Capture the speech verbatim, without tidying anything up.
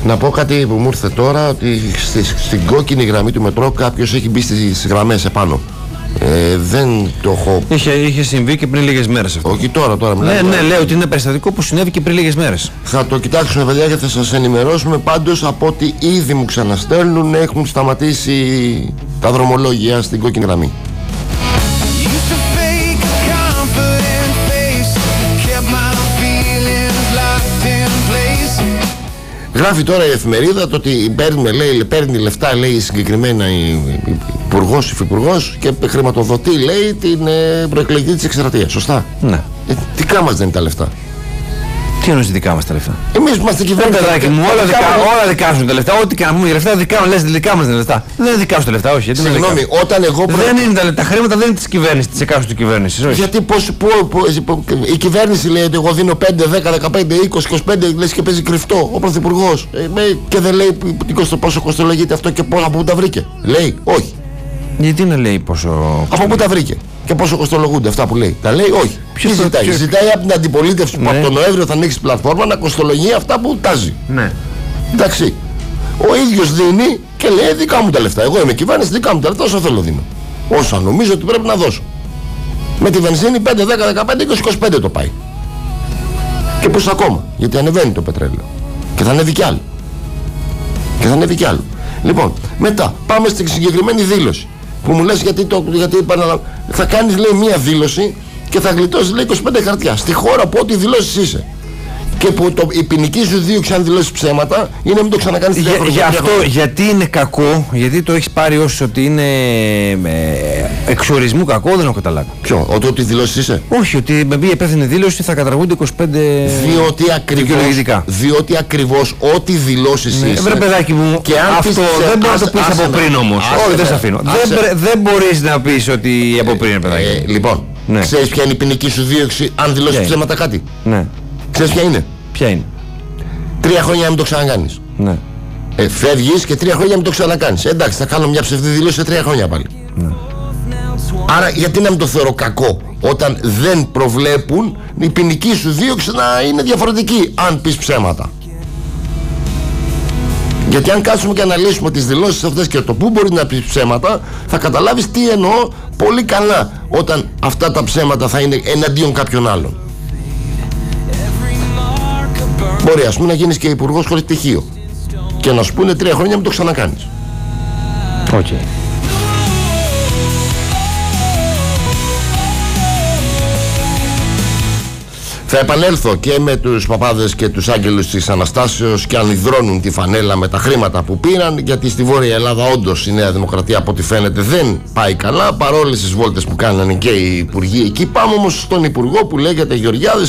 Να πω κάτι που μου ήρθε τώρα, ότι στη, στην κόκκινη γραμμή του μετρό κάποιος έχει μπει στις γραμμές επάνω. Ε, δεν το έχω. Είχε, είχε συμβεί και πριν λίγες μέρες αυτό. Όχι τώρα, τώρα Ναι, ναι, λέω ότι είναι περιστατικό που συνέβη και πριν λίγες μέρες. Θα το κοιτάξουμε, παιδιά, και θα σας ενημερώσουμε. Πάντως, από ό,τι ήδη μου ξαναστέλνουν, έχουν σταματήσει τα δρομολόγια στην κόκκινη γραμμή. Γράφει τώρα η εφημερίδα το ότι παίρνει, λέει, παίρνει λεφτά, λέει, συγκεκριμένα η υπουργός, υφυπουργός, και χρηματοδοτεί, λέει, την ε, προεκλογική της εκστρατεία. Σωστά. Ναι. Ε, δικά μας δεν είναι τα λεφτά. Τι εννοείς δικά μας τα λεφτά? Εμείς είμαστε κυβέρνηση. Παιδάκι μου, όλα δικά, όλα δικά σου τα λεφτά. Ό,τι κάνουμε για λεφτά, δικά μου, λες δικά μας τα λεφτά. Δεν είναι δικά σου τα λεφτά, όχι. Συγγνώμη, όταν εγώ. Προ... Δεν είναι τα, τα χρήματα δεν είναι της κυβέρνησης, της εκάστοτε κυβέρνησης. Όχι. Γιατί πώς, πο, πο, πο, η κυβέρνηση λέει ότι εγώ δίνω πέντε, δέκα, δεκαπέντε, είκοσι, είκοσι πέντε, λες και παίζει κρυφτό. Ο πρωθυπουργός ε, και δεν λέει πόσο κοστολογείται αυτό και πόσο, από πού τα βρήκε. Λέει, όχι. Γιατί να λέει πόσο. Από πού τα βρήκε και πόσο κοστολογούνται αυτά που λέει? Τα λέει, όχι. Ποιος Τι ζητάει? ποιος... Ζητάει από την αντιπολίτευση, ναι, που από τον Νοέμβριο θα ανοίξει πλατφόρμα να κοστολογεί αυτά που τάζει. Ναι. Εντάξει. Ο ίδιος δίνει και λέει δικά μου τα λεφτά. Εγώ είμαι κυβέρνηση, δικά μου τα λεφτά, όσο θέλω δίνω. Όσα νομίζω ότι πρέπει να δώσω. Με τη βενζίνη πέντε, δέκα, δεκαπέντε, είκοσι, είκοσι πέντε το πάει. Και πώς ακόμα? Γιατί ανεβαίνει το πετρέλαιο. Και θα ανέβει κι άλλο. Και θα ανέβει κι άλλο. Λοιπόν, μετά πάμε στην συγκεκριμένη δήλωση. Που μου λες γιατί, το, γιατί επαναλαμ... θα κάνεις, λέει, μία δήλωση και θα γλιτώσεις, λέει, είκοσι πέντε χαρτιά. Στη χώρα που ό,τι δηλώσεις είσαι. Και που το, η ποινική σου δίωξη, αν δηλώσεις ψέματα, είναι να μην το ξανακάνεις. Για, για αυτό, γιατί είναι κακό, γιατί το έχεις πάρει ως ότι είναι ε, εξορισμού κακό, δεν έχω καταλάβει. Ποιο, ότι, ότι δηλώσεις είσαι? Όχι, ότι με μία υπεύθυνη δήλωση θα καταργούνται είκοσι πέντε. Διότι ακριβώς, διότι ακριβώς ό,τι δηλώσεις ναι, είσαι. Βρε παιδάκι μου, και αν αυτό πεις, δεν μπορείς να το πεις από πριν όμως. Όχι, δεν σε αφήνω. Δεν, δεν μπορείς να πεις ότι από πριν, παιδάκι. Ε, λοιπόν, ναι. Ξέρεις ποια είναι η ποινική σου δίωξη αν δηλώσεις ψέματα κάτι? Ναι. Ξέρεις ποια είναι? Ποια είναι? Τρία χρόνια να μην το ξανακάνεις. Ναι. Ε, φεύγεις και τρία χρόνια να μην το ξανακάνεις. Ε, εντάξει, θα κάνω μια ψευδή δήλωση σε τρία χρόνια πάλι. Ναι. Άρα γιατί να μην το θεωρώ κακό όταν δεν προβλέπουν η ποινική σου δίωξη να είναι διαφορετική αν πεις ψέματα? Γιατί αν κάτσουμε και αναλύσουμε τις δηλώσεις αυτές και το που μπορεί να πεις ψέματα, θα καταλάβεις τι εννοώ πολύ καλά όταν αυτά τα ψέματα θα είναι εναντίον κάποιων άλλων. Μπορεί, ας πούμε, να γίνεις και υπουργός χωρίς πτυχίο και να σου πούνε τρία χρόνια μην το ξανακάνεις. Οκ. Okay. Θα επανέλθω και με τους παπάδες και τους άγγελους της Αναστάσεως και αν υδρώνουν τη φανέλα με τα χρήματα που πήραν, γιατί στη Βόρεια Ελλάδα όντως η Νέα Δημοκρατία από ό,τι φαίνεται δεν πάει καλά, παρόλες τις βόλτες που κάνανε και οι υπουργοί εκεί. Πάμε όμως στον υπουργό που λέγεται Γεωργιάδης,